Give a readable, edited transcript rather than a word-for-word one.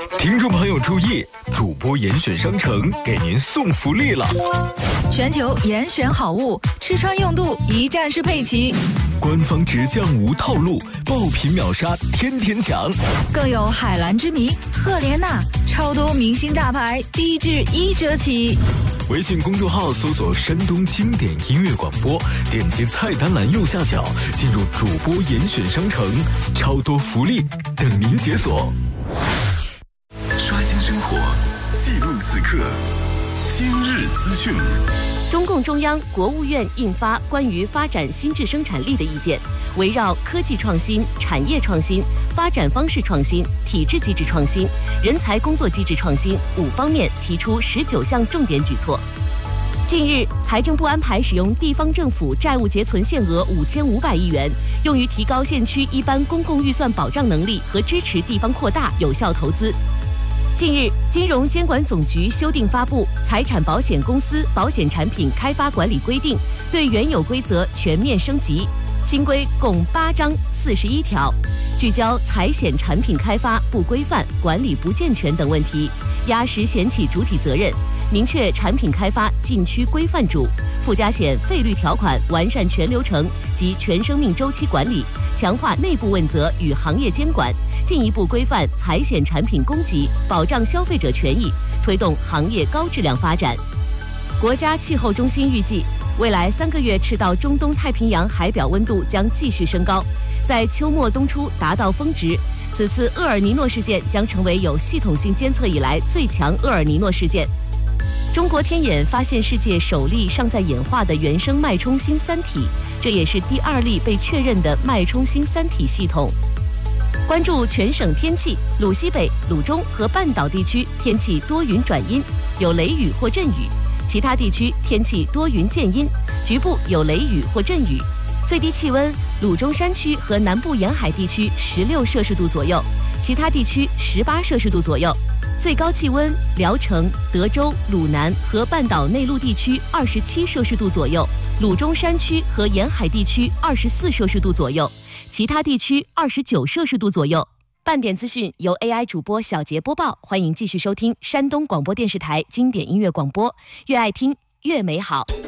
听众朋友注意，主播严选商城给您送福利了！ 全球严选好物，吃穿用度一站式配齐。 官方直降无套路，爆品秒杀天天抢。 更有海蓝之谜、赫莲娜，超多明星大牌低至1折起。 微信公众号搜索山东经典音乐广播，点击菜单栏右下角进入主播严选商城，超多福利等您解锁。 刷新生活，记录此刻，今日资讯。 中共中央、国务院印发关于发展新质生产力的意见，围绕科技创新、产业创新、发展方式创新、体制机制创新、人才工作机制创新5方面提出19项重点举措。近日，财政部安排使用地方政府债务结存限额5500亿元，用于提高县区一般公共预算保障能力和支持地方扩大有效投资。近日，金融监管总局修订发布《财产保险公司保险产品开发管理规定》，对原有规则全面升级。新规共8章41条，聚焦财险产品开发不规范、管理不健全等问题，压实险企主体责任，明确产品开发禁区规范主，附加险费率条款完善全流程及全生命周期管理，强化内部问责与行业监管，进一步规范财险产品供给，保障消费者权益，推动行业高质量发展。国家气候中心预计，未来3个月赤道中东太平洋海表温度将继续升高，在秋末冬初达到峰值。此次厄尔尼诺事件将成为有系统性监测以来最强厄尔尼诺事件。中国天眼发现世界首例尚在演化的原生脉冲星3体，这也是第2例被确认的脉冲星3体系统。关注全省天气，鲁西北、鲁中和半岛地区天气多云转阴，有雷雨或阵雨。其他地区天气多云见阴，局部有雷雨或阵雨。最低气温，鲁中山区和南部沿海地区16摄氏度左右，其他地区18摄氏度左右。最高气温，聊城、德州、鲁南和半岛内陆地区27摄氏度左右，鲁中山区和沿海地区24摄氏度左右，其他地区29摄氏度左右。半点资讯由 AI 主播小杰播报，欢迎继续收听山东广播电视台经典音乐广播，越爱听越美好。